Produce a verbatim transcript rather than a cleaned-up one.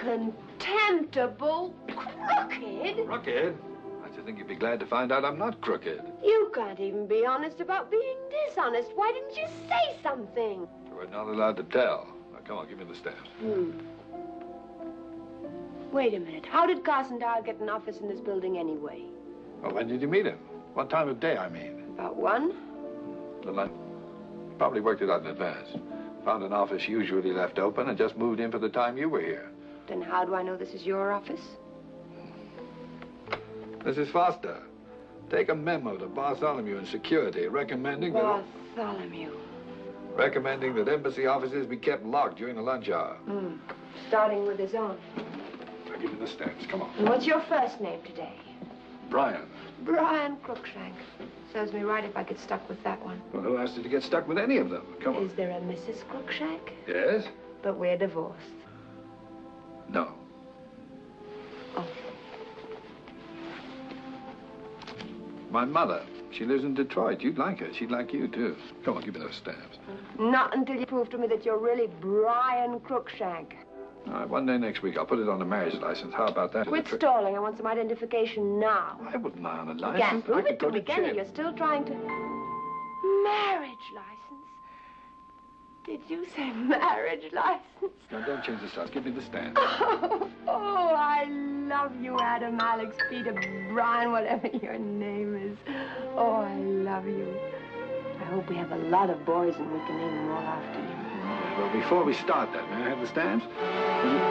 contemptible crooked. Crooked? I should think you'd be glad to find out I'm not crooked. You can't even be honest about being dishonest. Why didn't you say something? We're not allowed to tell. Now, come on, give me the stamps. Hmm. Wait a minute. How did Carson Dow get an office in this building anyway? Well, when did you meet him? What time of day, I mean? About one? The lunch. Probably worked it out in advance. Found an office usually left open and just moved in for the time you were here. Then how do I know this is your office? Missus Foster, take a memo to Bartholomew in security recommending that... Bartholomew. Recommending that embassy offices be kept locked during the lunch hour. Hmm. Starting with his own. I'll give you the stamps. Come on. And what's your first name today? Brian. Brian Crookshank. Serves me right if I get stuck with that one. Well, who asked you to get stuck with any of them? Come on. Is there a Missus Crookshank? Yes? But we're divorced. No. Oh. My mother. She lives in Detroit. You'd like her. She'd like you, too. Come on, give me those stamps. Not until you prove to me that you're really Brian Crookshank. All right, one day next week, I'll put it on the marriage license. How about that? Quit stalling. I want some identification now. I wouldn't lie on a You license. can't prove I it to me, can you? jail. You're still trying to... Marriage license? Did you say marriage license? Now, don't change the subject. Give me the stamp. Oh, oh, I love you, Adam, Alex, Peter, Brian, whatever your name is. Oh, I love you. I hope we have a lot of boys and we can name them all after you. Well, before we start that, may I have the stamps?